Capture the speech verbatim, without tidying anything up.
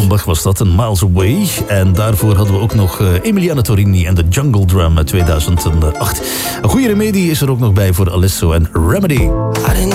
Offenbach was dat, een Miles Away. En daarvoor hadden we ook nog uh, Emiliano Torrini en de Jungle Drum uit tweeduizend acht. Een goede remedie is er ook nog bij voor Alesso en Remedy.